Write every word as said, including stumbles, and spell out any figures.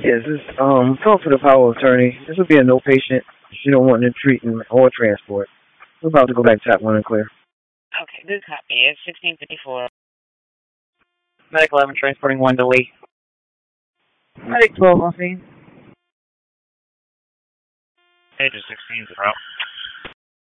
Yes, this um call for the power of attorney. This would be a no patient. You don't want to treatment or transport. We're about to go back to tap one and clear. Okay, good copy. It's sixteen fifty-four. Medic eleven transporting one to Lee. Medic twelve on scene. Pages sixteen is the route.